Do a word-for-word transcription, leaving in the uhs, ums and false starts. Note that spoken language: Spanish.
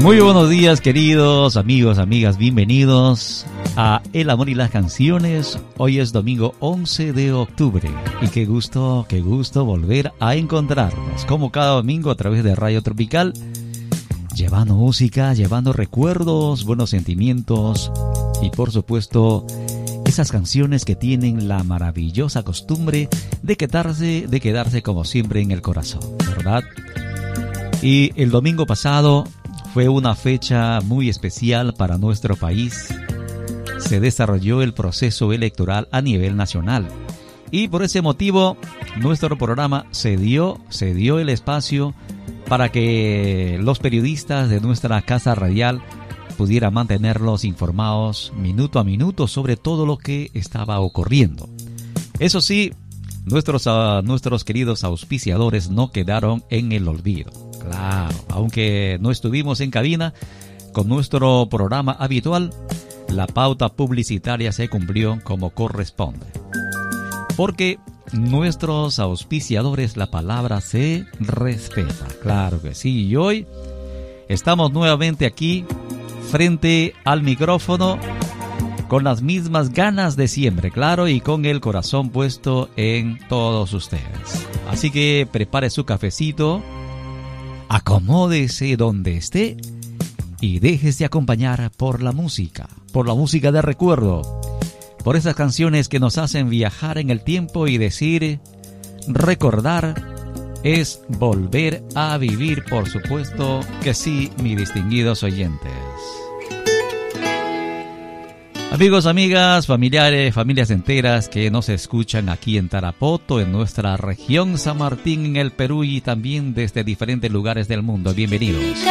Muy buenos días, queridos amigos, amigas, bienvenidos a El Amor y las Canciones. Hoy es domingo once de octubre y qué gusto, qué gusto volver a encontrarnos, como cada domingo a través de Radio Tropical, llevando música, llevando recuerdos, buenos sentimientos y por supuesto esas canciones que tienen la maravillosa costumbre de quedarse, de quedarse como siempre en el corazón, ¿verdad? Y el domingo pasado fue una fecha muy especial para nuestro país. Se desarrolló el proceso electoral a nivel nacional y por ese motivo nuestro programa se dio, se dio el espacio para que los periodistas de nuestra casa radial pudieran mantenerlos informados minuto a minuto sobre todo lo que estaba ocurriendo. Eso sí, nuestros, uh, nuestros queridos auspiciadores no quedaron en el olvido. Claro, aunque no estuvimos en cabina con nuestro programa habitual, la pauta publicitaria se cumplió como corresponde. Porque nuestros auspiciadores, la palabra se respeta. Claro que sí, y hoy estamos nuevamente aquí frente al micrófono con las mismas ganas de siempre, claro, y con el corazón puesto en todos ustedes. Así que prepare su cafecito, acomódese donde esté y déjese acompañar por la música, por la música de recuerdo, por esas canciones que nos hacen viajar en el tiempo y decir, recordar es volver a vivir, por supuesto que sí, mis distinguidos oyentes. Amigos, amigas, familiares, familias enteras que nos escuchan aquí en Tarapoto, en nuestra región San Martín, en el Perú y también desde diferentes lugares del mundo. Bienvenidos.